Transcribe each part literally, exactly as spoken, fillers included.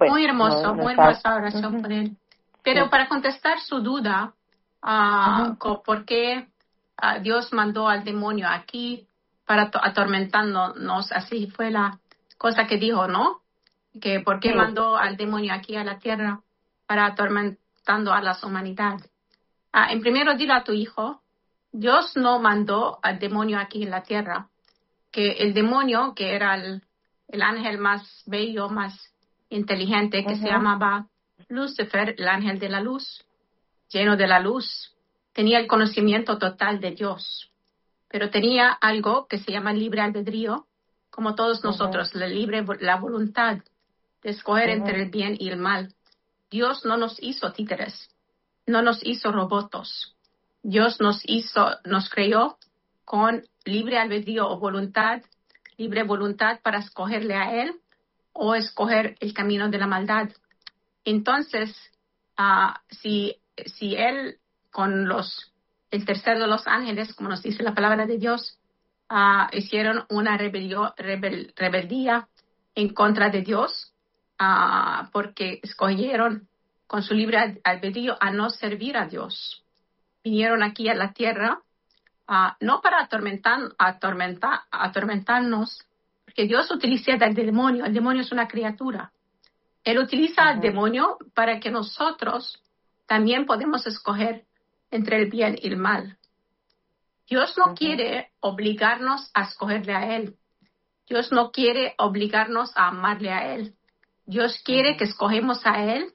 pues Muy hermoso, no, no muy está. hermosa oración Ujú, por él. Pero sí. para contestar su duda, ah, Ujú, co- ¿por qué ah, Dios mandó al demonio aquí para to- atormentarnos? Así fue la cosa que dijo, ¿no? Que ¿por qué sí. mandó al demonio aquí a la tierra para atormentando a la humanidad? Ah, en primero dile a tu hijo, Dios no mandó al demonio aquí en la tierra, que el demonio, que era el, el ángel más bello, más inteligente, que se Ujú, llamaba Lucifer, el ángel de la luz, lleno de la luz, tenía el conocimiento total de Dios, pero tenía algo que se llama libre albedrío, como todos ujú, nosotros, la libre la voluntad de escoger entre ujú, el bien y el mal. Dios no nos hizo títeres, no nos hizo robots. Dios nos hizo, nos creó con libre albedrío o voluntad, libre voluntad para escogerle a Él o escoger el camino de la maldad. Entonces, uh, si, si Él con los, el tercer de los ángeles, como nos dice la palabra de Dios, uh, hicieron una rebelio, rebel, rebeldía en contra de Dios, uh, porque escogieron con su libre albedrío a no servir a Dios. Vinieron aquí a la tierra, uh, no para atormentar, atormentar, atormentarnos, porque Dios utiliza al demonio. El demonio es una criatura. Él utiliza al ujú, demonio para que nosotros también podamos escoger entre el bien y el mal. Dios no ujú, quiere obligarnos a escogerle a Él. Dios no quiere obligarnos a amarle a Él. Dios quiere que ujú, escogemos a Él,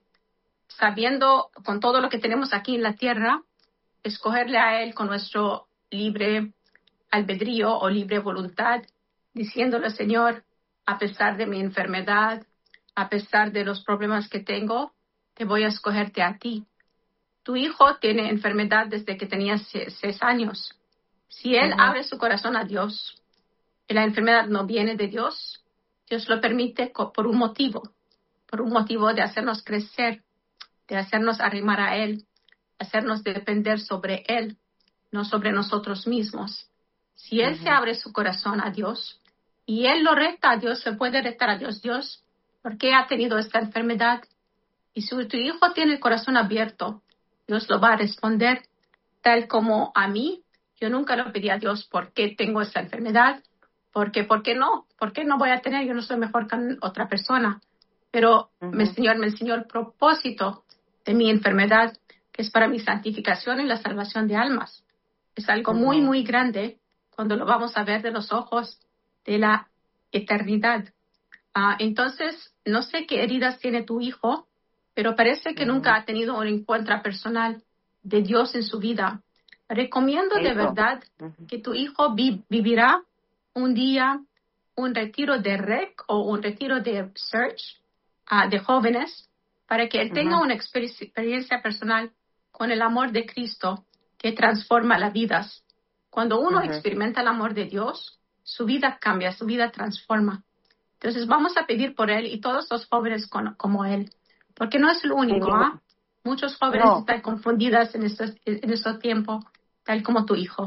sabiendo con todo lo que tenemos aquí en la tierra, escogerle a Él con nuestro libre albedrío o libre voluntad, diciéndole, Señor, a pesar de mi enfermedad, a pesar de los problemas que tengo, te voy a escogerte a ti. Tu hijo tiene enfermedad desde que tenía seis años. Si él ujú, abre su corazón a Dios y la enfermedad no viene de Dios, Dios lo permite por un motivo, por un motivo de hacernos crecer, de hacernos arrimar a Él, hacernos depender sobre Él, no sobre nosotros mismos. Si Él se ujú, abre su corazón a Dios y Él lo reta a Dios, se puede retar a Dios, Dios, ¿por qué ha tenido esta enfermedad? Y si tu hijo tiene el corazón abierto, Dios lo va a responder tal como a mí. Yo nunca le pedí a Dios por qué tengo esta enfermedad, porque, ¿por qué no? ¿Por qué no voy a tener? Yo no soy mejor que otra persona. Pero el ujú, Señor me enseñó el propósito de mi enfermedad, que es para mi santificación y la salvación de almas. Es algo muy, ujú, muy grande cuando lo vamos a ver de los ojos de la eternidad. Ah, entonces, no sé qué heridas tiene tu hijo, pero parece que nunca ujú. ha tenido un encuentro personal de Dios en su vida. Recomiendo de Eso. verdad Ujú, que tu hijo vi- vivirá un día un retiro de R E C o un retiro de Search ah, de jóvenes para que él tenga ujú, una exper- experiencia personal con el amor de Cristo que transforma las vidas. Cuando uno ujú. experimenta el amor de Dios, su vida cambia, su vida transforma. Entonces vamos a pedir por él y todos los jóvenes con, como él, porque no es el Sí, único, mi- ¿ah? Muchos jóvenes no, están confundidas en estos, en estos tiempos, tal como tu hijo.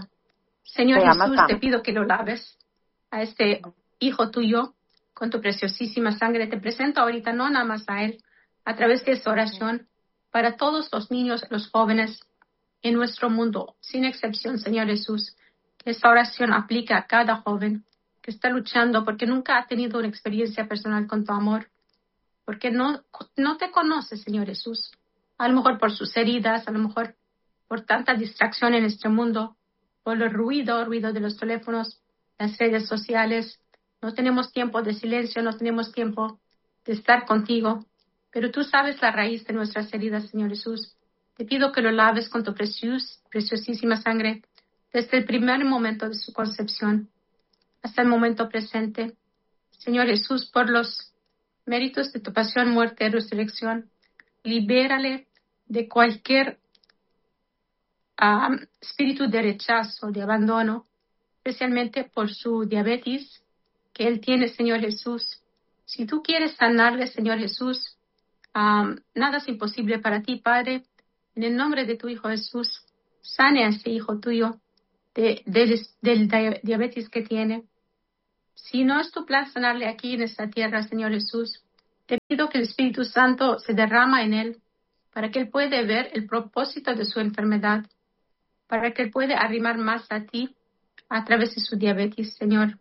se Señor llama Jesús, te Sam. pido que lo laves a este hijo tuyo con tu preciosísima sangre. Te presento ahorita no nada más a él, a través de esta Ujú, oración, para todos los niños, los jóvenes en nuestro mundo, sin excepción, Señor Jesús. Que esta oración aplique a cada joven que está luchando porque nunca ha tenido una experiencia personal con tu amor, porque no, no te conoce, Señor Jesús. A lo mejor por sus heridas, a lo mejor por tanta distracción en este mundo, por el ruido, ruido de los teléfonos, las redes sociales. No tenemos tiempo de silencio, no tenemos tiempo de estar contigo, pero tú sabes la raíz de nuestras heridas, Señor Jesús. Te pido que lo laves con tu precios, preciosísima sangre desde el primer momento de su concepción hasta el momento presente. Señor Jesús, por los méritos de tu pasión, muerte y resurrección, libérale de cualquier um, espíritu de rechazo, de abandono, especialmente por su diabetes que él tiene, Señor Jesús. Si tú quieres sanarle, Señor Jesús, um, nada es imposible para ti, Padre. En el nombre de tu Hijo Jesús, sane a ese hijo tuyo de, del, del diabetes que tiene. Si no es tu plan sanarle aquí en esta tierra, Señor Jesús, Te pido que el Espíritu Santo se derrama en él para que él pueda ver el propósito de su enfermedad, para que él pueda arrimar más a ti a través de su diabetes, Señor.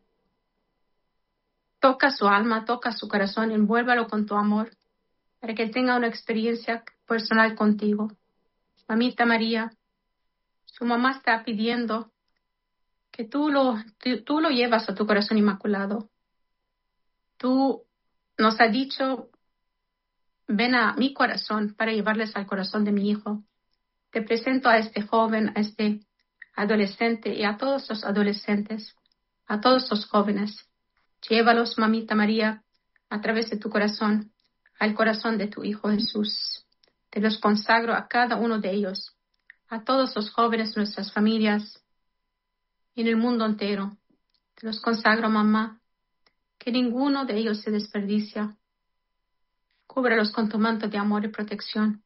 Toca su alma, toca su corazón, envuélvalo con tu amor, para que él tenga una experiencia personal contigo. Mamita María, su mamá está pidiendo que tú lo, tú, tú lo llevas a tu corazón inmaculado. Tú nos has dicho, ven a mi corazón para llevarles al corazón de mi hijo. Te presento a este joven, a este adolescente y a todos los adolescentes, a todos los jóvenes. Llévalos, mamita María, a través de tu corazón, al corazón de tu Hijo Jesús. Te los consagro a cada uno de ellos, a todos los jóvenes, nuestras familias, y en el mundo entero. Te los consagro, mamá, que ninguno de ellos se desperdicia. Cúbrelos con tu manto de amor y protección.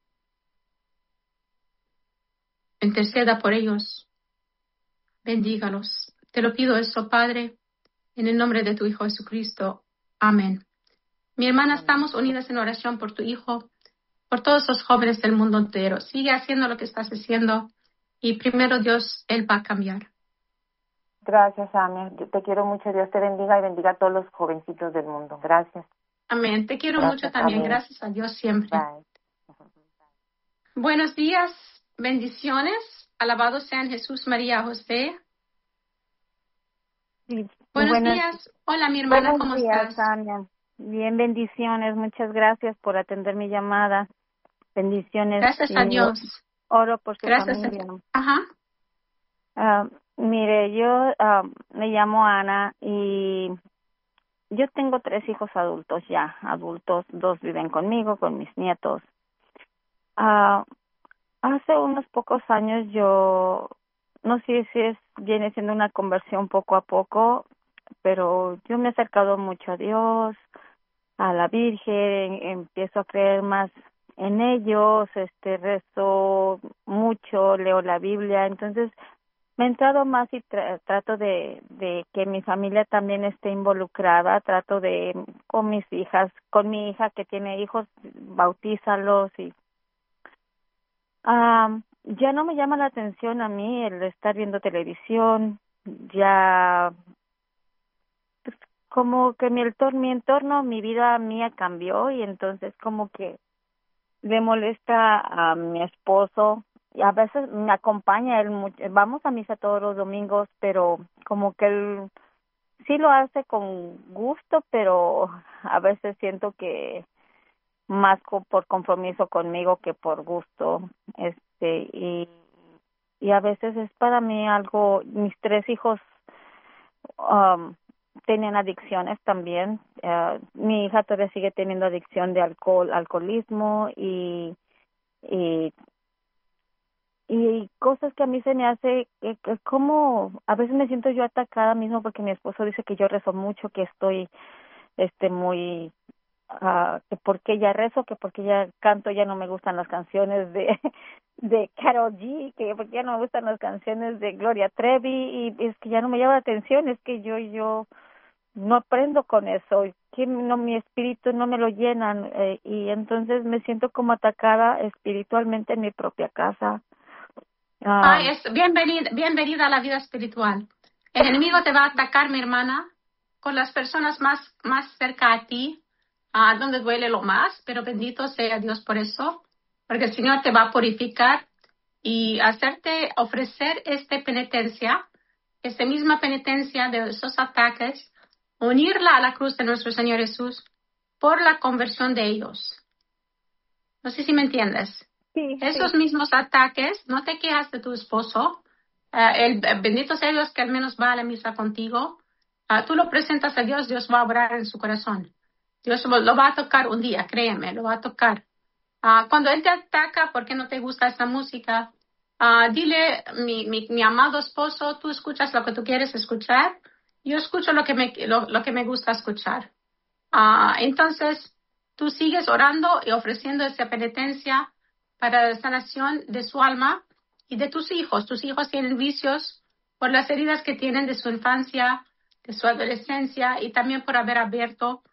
Interceda por ellos. Bendígalos. Te lo pido eso, Padre, en el nombre de tu Hijo Jesucristo. Amén. Mi hermana, estamos unidas en oración por tu hijo, por todos los jóvenes del mundo entero. Sigue haciendo lo que estás haciendo y primero Dios, Él va a cambiar. Gracias, Amén. Yo te quiero mucho. Dios te bendiga y bendiga a todos los jovencitos del mundo. Gracias. Amén. Te quiero Gracias, mucho también. amén. Gracias a Dios siempre. Bye. Buenos días. Bendiciones. Alabado sean Jesús, María, José. Sí, Buenos, buenos días. Hola, mi hermana. Buenos ¿Cómo días, estás? Amén. Bien, bendiciones. Muchas gracias por atender mi llamada. Bendiciones. Gracias y a Dios. Oro por su Gracias familia. a Ajá. Ah, mire, yo ah, me llamo Ana y yo tengo tres hijos adultos ya, adultos, dos viven conmigo, con mis nietos. Ah, hace unos pocos años yo, no sé si es viene siendo una conversión poco a poco, pero yo me he acercado mucho a Dios, a la Virgen, empiezo a creer más en ellos, este rezo mucho, leo la Biblia, entonces me he entrado más y tra- trato de, de que mi familia también esté involucrada, trato de con mis hijas, con mi hija que tiene hijos, bautízalos y ah ya no me llama la atención a mí el estar viendo televisión, ya pues, como que mi entorno, mi entorno, mi vida mía cambió y entonces como que le molesta a mi esposo y a veces me acompaña él mucho, vamos a misa todos los domingos, pero como que él sí lo hace con gusto, pero a veces siento que más co- por compromiso conmigo que por gusto, este y y a veces es para mí algo, mis tres hijos um, tenían adicciones también. Uh, mi hija todavía sigue teniendo adicción de alcohol, alcoholismo y y y cosas que a mí se me hace que, que como a veces me siento yo atacada mismo porque mi esposo dice que yo rezo mucho, que estoy este muy uh, que porque ya rezo, que porque ya canto, ya no me gustan las canciones de de Karol G, que porque ya no me gustan las canciones de Gloria Trevi y es que ya no me llama la atención, es que yo yo no aprendo con eso, que no mi espíritu no me lo llenan eh, y entonces me siento como atacada espiritualmente en mi propia casa. Ay, Um, es bienvenida, bienvenida a la vida espiritual. El enemigo te va a atacar, mi hermana, con las personas más, más cerca a ti, a donde duele lo más, pero bendito sea Dios por eso, porque el Señor te va a purificar y hacerte ofrecer esta penitencia, esta misma penitencia de esos ataques, unirla a la cruz de nuestro Señor Jesús por la conversión de ellos. No sé si me entiendes. sí, Esos sí. mismos ataques, no te quejas de tu esposo. Uh, el, el bendito sea Dios que al menos va a la misa contigo. Uh, tú lo presentas a Dios, Dios va a obrar en su corazón. Dios lo, lo va a tocar un día, créeme, lo va a tocar. Uh, cuando Él te ataca porque no te gusta esta música, uh, dile, mi, mi, mi amado esposo, tú escuchas lo que tú quieres escuchar, yo escucho lo que me, lo, lo que me gusta escuchar. Uh, entonces, tú sigues orando y ofreciendo esa penitencia para la sanación de su alma y de tus hijos. Tus hijos tienen vicios por las heridas que tienen de su infancia, de su adolescencia y también por haber abierto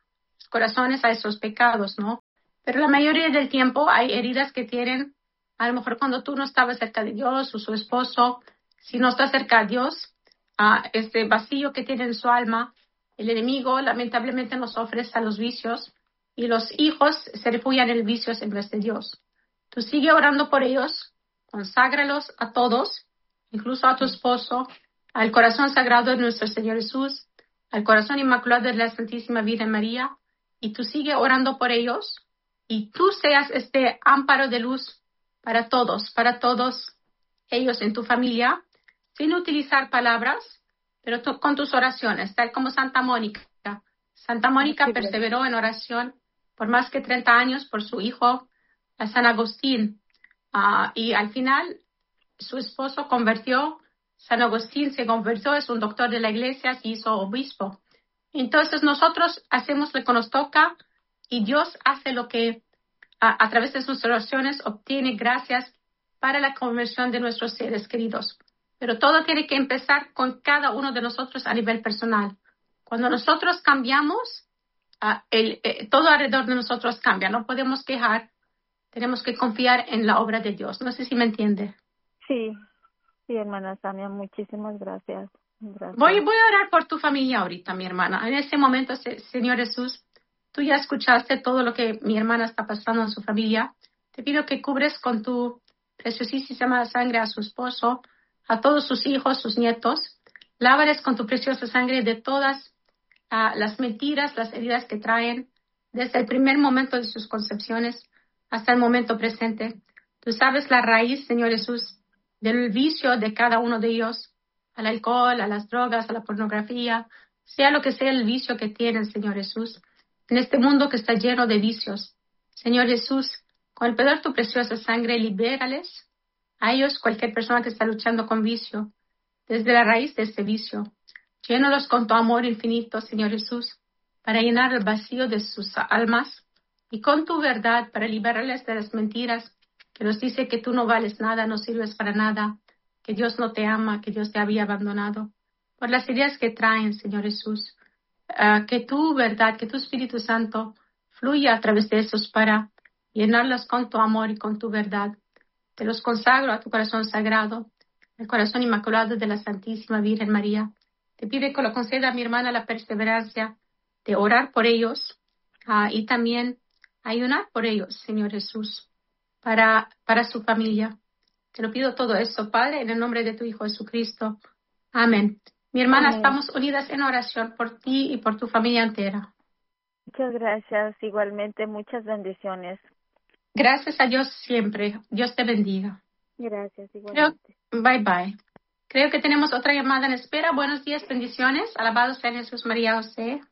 corazones a esos pecados, ¿no? Pero la mayoría del tiempo hay heridas que tienen, a lo mejor cuando tú no estabas cerca de Dios o su esposo, si no está cerca de Dios, uh, este vacío que tiene en su alma, el enemigo lamentablemente nos ofrece a los vicios y los hijos se refugian en el vicio en vez de Dios. Tú sigue orando por ellos, conságralos a todos, incluso a tu esposo, al corazón sagrado de nuestro Señor Jesús, al corazón inmaculado de la Santísima Virgen María, y tú sigue orando por ellos, y tú seas este amparo de luz para todos, para todos ellos en tu familia, sin utilizar palabras, pero tú, con tus oraciones, tal como Santa Mónica. Santa Mónica Sí, perseveró en oración por más que treinta años por su hijo, a San Agustín, uh, y al final su esposo convirtió, San Agustín se convirtió, es un doctor de la iglesia, se hizo obispo. Entonces nosotros hacemos lo que nos toca y Dios hace lo que a, a través de sus oraciones obtiene gracias para la conversión de nuestros seres queridos. Pero todo tiene que empezar con cada uno de nosotros a nivel personal. Cuando nosotros cambiamos, uh, el, eh, todo alrededor de nosotros cambia. No podemos quejar, tenemos que confiar en la obra de Dios. No sé si me entiende. sí, sí, hermana Samia, muchísimas gracias. Voy, Gracias. voy a orar por tu familia ahorita, mi hermana. En este momento, Señor Jesús, tú ya escuchaste todo lo que mi hermana está pasando en su familia. Te pido que cubres con tu preciosísima sangre a su esposo, a todos sus hijos, sus nietos. Lávales con tu preciosa sangre de todas uh, las mentiras, las heridas que traen, desde el primer momento de sus concepciones hasta el momento presente. Tú sabes la raíz, Señor Jesús, del vicio de cada uno de ellos, al alcohol, a las drogas, a la pornografía, sea lo que sea el vicio que tienen, Señor Jesús, en este mundo que está lleno de vicios. Señor Jesús, con el poder de tu preciosa sangre, libérales a ellos, cualquier persona que está luchando con vicio, desde la raíz de este vicio. Llénalos con tu amor infinito, Señor Jesús, para llenar el vacío de sus almas y con tu verdad para liberarles de las mentiras que nos dice que tú no vales nada, no sirves para nada, que Dios no te ama, que Dios te había abandonado. Por las ideas que traen, Señor Jesús, uh, que tu verdad, que tu Espíritu Santo fluya a través de esos para llenarlos con tu amor y con tu verdad. Te los consagro a tu corazón sagrado, el corazón inmaculado de la Santísima Virgen María. Te pido que lo conceda a mi hermana la perseverancia de orar por ellos uh, y también ayunar por ellos, Señor Jesús, para, para su familia. Te lo pido todo esto, Padre, en el nombre de tu Hijo Jesucristo. Amén. Mi hermana, Amén. estamos unidas en oración por ti y por tu familia entera. Muchas gracias, igualmente, muchas bendiciones. Gracias a Dios siempre. Dios te bendiga. Gracias, Creo, igualmente. bye bye. Creo que tenemos otra llamada en espera. Buenos días, bendiciones. Alabado sea Jesús, María, José.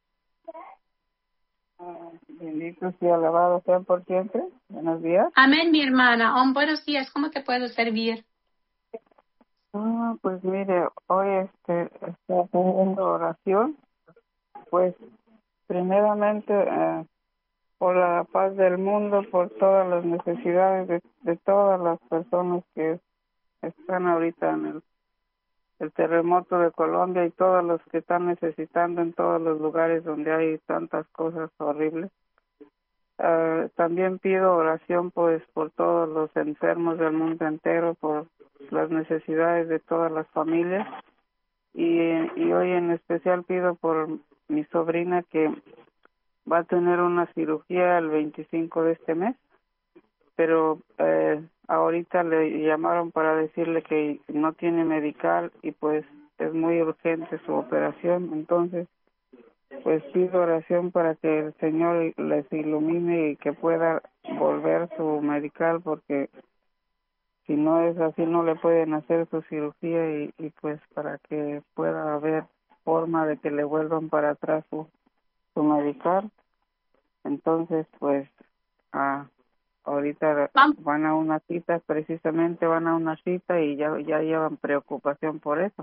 Ah, bendito y alabado sea por siempre. Buenos días. Amén, mi hermana. Oh, buenos días. ¿Cómo te puedo servir? Ah, pues mire, hoy este estoy haciendo oración, pues primeramente eh, por la paz del mundo, por todas las necesidades de, de todas las personas que están ahorita en el, el terremoto de Colombia y todos los que están necesitando en todos los lugares donde hay tantas cosas horribles. Uh, también pido oración pues por todos los enfermos del mundo entero, por las necesidades de todas las familias y, y hoy en especial pido por mi sobrina que va a tener una cirugía el veinticinco de este mes, pero eh, ahorita le llamaron para decirle que no tiene medical y pues es muy urgente su operación, entonces pues pido oración para que el Señor les ilumine y que pueda volver su medical, porque si no es así no le pueden hacer su cirugía y, y pues para que pueda haber forma de que le vuelvan para atrás su, su medical. Entonces pues ah, ahorita van a una cita, precisamente van a una cita y ya, ya llevan preocupación por eso.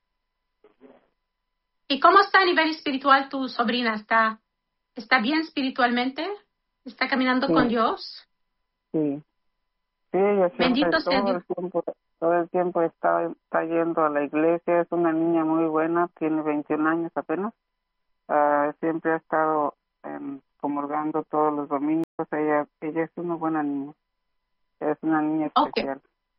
¿Y cómo está a nivel espiritual tu sobrina? ¿Está, está bien espiritualmente? ¿Está caminando Sí, con Dios? sí. Sí, ella siempre, Bendito sea todo Dios. el tiempo, todo el tiempo está, está yendo a la iglesia, es una niña muy buena, tiene veintiún años apenas, uh, siempre ha estado em, comulgando todos los domingos. Ella, ella es una buena niña. Es una niña especial.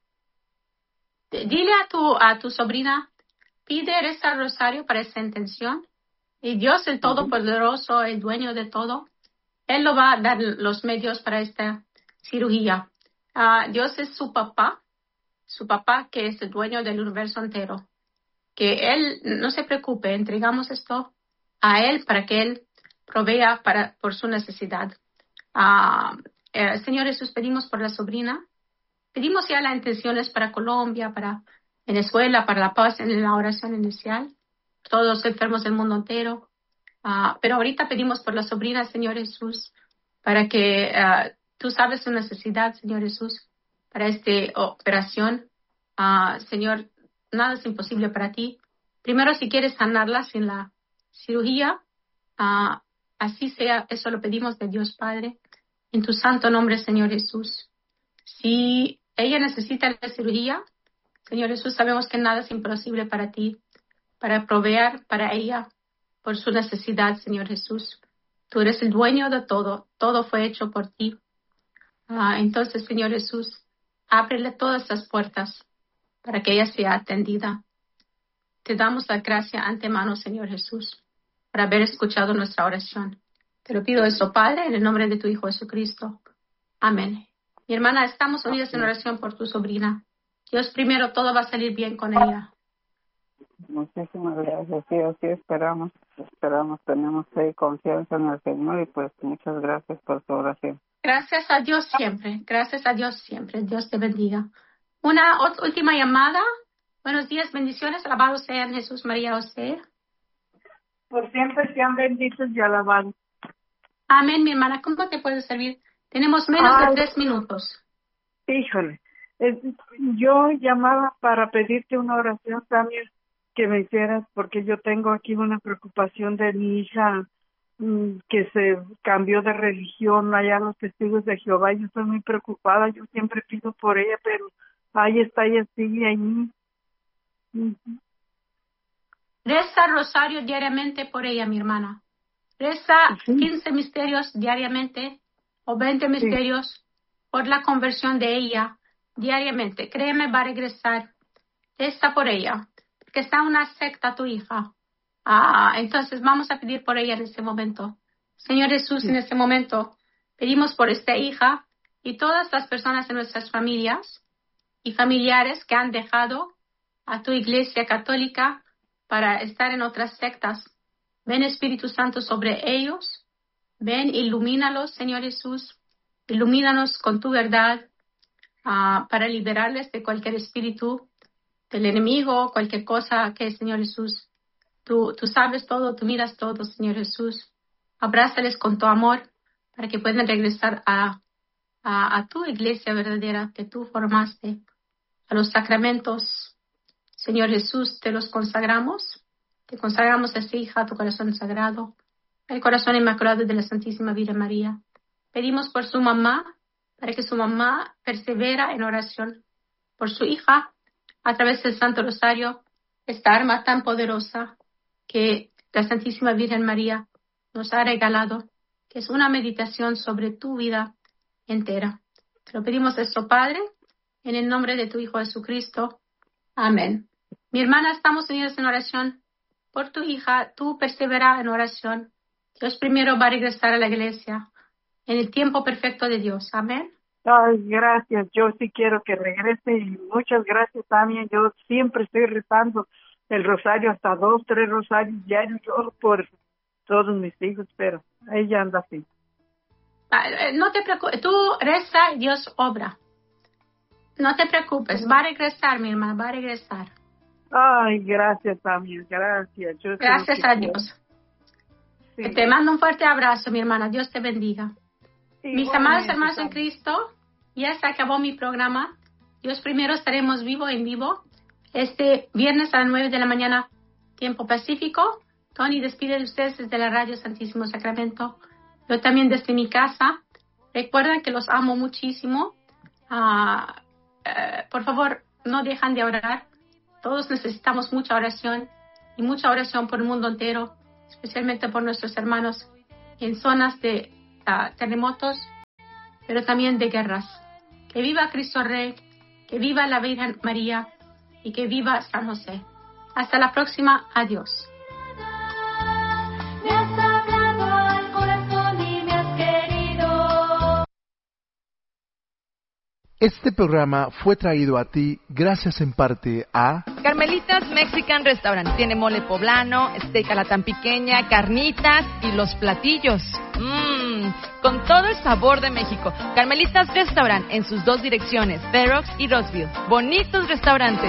Okay. Dile a tu, a tu sobrina, pide reza el rosario para esa intención. Y Dios, el Todopoderoso, el dueño de todo, Él lo va a dar los medios para esta cirugía. Uh, Dios es su papá, su papá que es el dueño del universo entero. Que Él no se preocupe, entregamos esto a Él para que Él provea para, por su necesidad. Uh, eh, Señor Jesús, pedimos por la sobrina. Pedimos ya las intenciones para Colombia, para Venezuela, para la paz en la oración inicial. Todos los enfermos del mundo entero. Uh, pero ahorita pedimos por la sobrina, Señor Jesús, para que uh, tú sabes su necesidad, Señor Jesús, para esta operación. Uh, Señor, nada es imposible para ti. Primero, si quieres sanarla sin la cirugía, uh, así sea, eso lo pedimos de Dios Padre, en tu santo nombre, Señor Jesús. Si ella necesita la cirugía, Señor Jesús, sabemos que nada es imposible para ti, para proveer para ella por su necesidad, Señor Jesús. Tú eres el dueño de todo, todo fue hecho por ti. Uh, entonces, Señor Jesús, ábrele todas estas puertas para que ella sea atendida. Te damos la gracia antemano, Señor Jesús, por haber escuchado nuestra oración. Te lo pido eso, Padre, en el nombre de tu Hijo Jesucristo. Amén. Mi hermana, estamos unidas en oración por tu sobrina. Dios primero, todo va a salir bien con ella. Muchísimas gracias, sí, así esperamos, esperamos, tenemos fe y confianza en el Señor y pues muchas gracias por su oración. Gracias a Dios siempre, gracias a Dios siempre, Dios te bendiga. Una última llamada. Buenos días, bendiciones, alabados sean Jesús, María, José. Por siempre sean benditos y alabados. Amén, mi hermana, ¿cómo te puedo servir? Tenemos menos Ay, de tres minutos. Híjole, eh, yo llamaba para pedirte una oración también que me hicieras, porque yo tengo aquí una preocupación de mi hija mmm, que se cambió de religión allá a los Testigos de Jehová. Yo estoy muy preocupada, yo siempre pido por ella, pero ahí está, ella sigue ahí. Uh-huh. Reza rosario diariamente por ella, mi hermana. Reza sí. quince misterios diariamente o veinte misterios sí. por la conversión de ella diariamente. Créeme, va a regresar. Reza por ella. Que está una secta tu hija. Ah, entonces vamos a pedir por ella en este momento. Señor Jesús, sí. en este momento pedimos por esta hija y todas las personas de nuestras familias y familiares que han dejado a tu iglesia católica para estar en otras sectas. Ven Espíritu Santo sobre ellos. Ven, ilumínalos, Señor Jesús. Ilumínanos con tu verdad uh, para liberarles de cualquier espíritu del enemigo, cualquier cosa que, Señor Jesús, tú, tú sabes todo, tú miras todo, Señor Jesús. Abrázales con tu amor para que puedan regresar a, a, a tu iglesia verdadera que tú formaste, a los sacramentos. Señor Jesús, te los consagramos. Te consagramos a esta hija, a tu corazón sagrado, el corazón inmaculado de la Santísima Virgen María. Pedimos por su mamá, para que su mamá persevera en oración por su hija, a través del Santo Rosario, esta arma tan poderosa que la Santísima Virgen María nos ha regalado, que es una meditación sobre tu vida entera. Te lo pedimos esto, Padre, en el nombre de tu Hijo Jesucristo. Amén. Mi hermana, estamos unidos en oración por tu hija. Tú persevera en oración. Dios primero va a regresar a la iglesia en el tiempo perfecto de Dios. Amén. Ay, gracias. Yo sí quiero que regrese y muchas gracias también. Yo siempre estoy rezando el rosario, hasta dos, tres rosarios diarios, yo por todos mis hijos, pero ella anda así. No te preocupes, tú reza y Dios obra. No te preocupes, va a regresar, mi hermana, va a regresar. Ay, gracias también, gracias. Yo gracias a Dios. Sí. Te mando un fuerte abrazo, mi hermana. Dios te bendiga. Sí, Mis amados hermanos en Cristo, ya se acabó mi programa. Dios primero, estaremos vivo en vivo este viernes a las nueve de la mañana, tiempo pacífico. Tony despide de ustedes desde la radio Santísimo Sacramento. Yo también desde mi casa. Recuerden que los amo muchísimo. Uh, uh, por favor, no dejan de orar. Todos necesitamos mucha oración y mucha oración por el mundo entero, especialmente por nuestros hermanos en zonas de uh, terremotos, pero también de guerras. Que viva Cristo Rey, que viva la Virgen María y que viva San José. Hasta la próxima. Adiós. Este programa fue traído a ti gracias en parte a Carmelitas Mexican Restaurant. Tiene mole poblano, steak a la tan pequeña, carnitas y los platillos. Mmm, con todo el sabor de México. Carmelitas Restaurant en sus dos direcciones, Fair Oaks y Roseville. Bonitos restaurantes.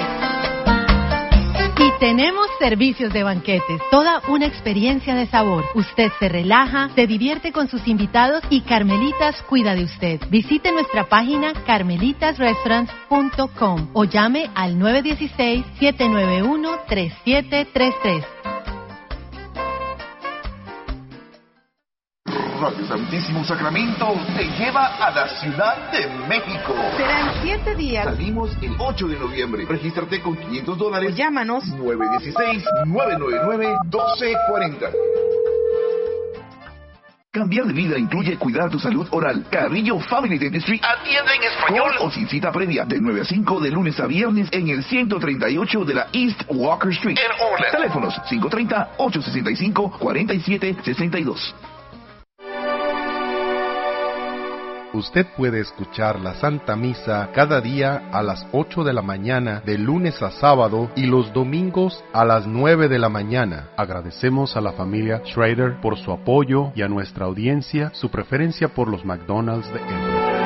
Y tenemos servicios de banquetes, toda una experiencia de sabor. Usted se relaja, se divierte con sus invitados y Carmelitas cuida de usted. Visite nuestra página carmelitas restaurants punto com o llame al nueve uno seis, siete nueve uno, tres siete tres tres. Radio Santísimo Sacramento te lleva a la Ciudad de México. Serán siete días. Salimos el ocho de noviembre. Regístrate con quinientos dólares. O llámanos nueve uno seis, nueve nueve nueve, uno dos cuatro cero. Cambiar de vida incluye cuidar tu salud oral. Carrillo Family Dentistry atiende en español o sin cita previa de nueve a cinco de lunes a viernes en el ciento treinta y ocho de la East Walker Street en Orland. Teléfonos cinco tres cero, ocho seis cinco, cuatro siete seis dos. Usted puede escuchar la Santa Misa cada día a las ocho de la mañana, de lunes a sábado, y los domingos a las nueve de la mañana. Agradecemos a la familia Schrader por su apoyo y a nuestra audiencia su preferencia por los McDonald's de Emory.